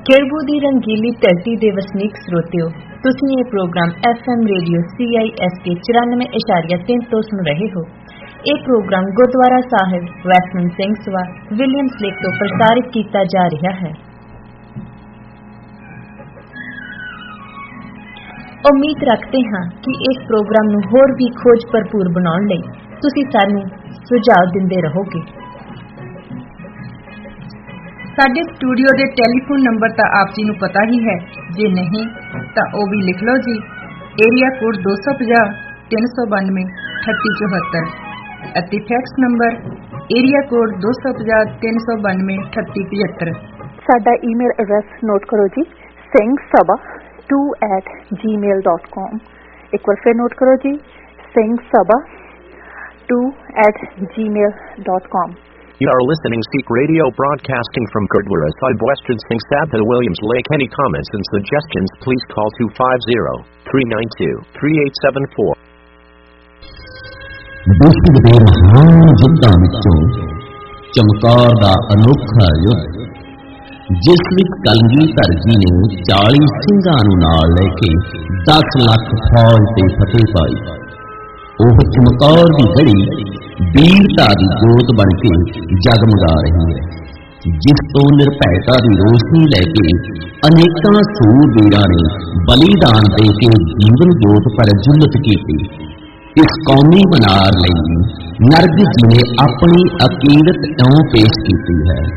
ਖੇੜਬੂ ਦੀ ਰੰਗੀਲੀ ਧਰਤੀ ਦੇ ਵਸਨੀਕ ਸਰੋਤਿਓ, ਤੁਸੀਂ ਇਹ ਪ੍ਰੋਗਰਾਮ FM ਰੇਡੀਓ CISK 94.3 ਤੋਂ ਸੁਣ ਰਹੇ ਹੋ। ਇਹ ਪ੍ਰੋਗਰਾਮ ਗੁਰਦੁਆਰਾ ਸਾਹਿਬ ਵੈਸਟਮਿੰਟ ਸਿੰਘ ਸਭਾ ਵਿਲੀਅਮਸ ਲੇਕ ਤੋਂ ਪ੍ਰਸਾਰਿਤ ਕੀਤਾ ਜਾ ਰਿਹਾ ਹੈ। ਉਮੀਦ ਰੱਖਦੇ ਹਾਂ ਕਿ ਇਸ ਪ੍ਰੋਗਰਾਮ ਨੂੰ ਹੋਰ ਵੀ ਖੋਜ ਭਰਪੂਰ ਬਣਾਉਣ ਲਈ ਤੁਸੀਂ ਸਾਨੂੰ ਸੁਝਾਅ ਦਿੰਦੇ ਰਹੋਗੇ। ਸਾਡੇ ਸਟੂਡੀਓ ਦੇ ਟੈਲੀਫੋਨ ਨੰਬਰ ਤਾਂ ਆਪ ਜੀ ਨੂੰ ਪਤਾ ਹੀ ਹੈ, ਜੇ ਨਹੀਂ ਤਾਂ ਉਹ ਵੀ ਲਿਖ ਲਓ ਜੀ। ਏਰੀਆ ਕੋਡ 250 392 3874 ਅਤੇ ਫੈਕਸ ਨੰਬਰ ਏਰੀਆ ਕੋਡ 250 392 3875। ਸਾਡਾ ਈਮੇਲ ਐਡਰੈਸ ਨੋਟ ਕਰੋ ਜੀ, singsabha2@gmail.com। ਇੱਕ ਵਾਰ ਫਿਰ ਨੋਟ ਕਰੋ ਜੀ, singsabha2@gmail.com। You are listening Sikh Radio broadcasting from Gurdwara Sahib Western Singh Sabha Williams Lake. Any comments and suggestions please call 250-392-3874. ਵਿਸ਼ਵ ਦੇ ਮਹਾਨ ਯੁੱਧਾਂ ਵਿੱਚੋਂ ਚਮਕੌਰ ਦਾ ਅਨੋਖਾ ਯੁੱਧ, ਜਿਸ ਵਿੱਚ ਕਲਗੀਧਰ ਜੀ ਨੇ 40 ਸਿੰਘਾਂ ਨੂੰ ਨਾਲ ਲੈ ਕੇ 10 ਲੱਖ ਫੌਜ ਤੇ ਫਤਿਹ ਪਾਈ। ਉਹ ਚਮਕੌਰ ਦੀ ਗੜੀ ਵੀਰਤਾ ਦੀ ਜੋਤ ਬਣ ਕੇ ਜਗਮਗਾ ਰਹੀ ਹੈ, ਜਿਸ ਤੋਂ ਨਿਰਭੈਤਾ ਦੀ ਰੋਸ਼ਨੀ ਲੈ ਕੇ ਅਨੇਕਾਂ ਸੂਰਬੀਰਾਂ ਨੇ ਬਲੀਦਾਨ ਦੇ ਕੇ ਜੀਵਨ ਜੋਤ ਪ੍ਰਜਵਲਿਤ ਕੀਤੀ। ਇਸ ਕੌਮੀ ਮਨਾਰ ਲਈ ਨਰਗਿਸ ਜੀ ਨੇ ਆਪਣੀ ਅਕੀਦਤ ਇਉਂ ਪੇਸ਼ ਕੀਤੀ ਹੈ।